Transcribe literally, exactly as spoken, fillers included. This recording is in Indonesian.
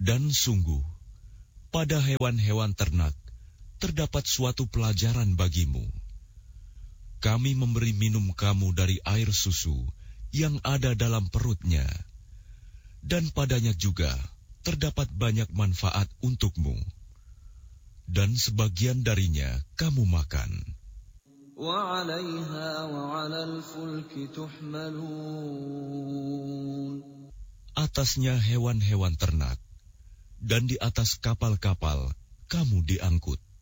Dan sungguh, pada hewan-hewan ternak terdapat suatu pelajaran bagimu. Kami memberi minum kamu dari air susu yang ada dalam perutnya, dan padanya juga terdapat banyak manfaat untukmu, dan sebagian darinya kamu makan. Atasnya hewan-hewan ternak, dan di atas kapal-kapal kamu diangkut.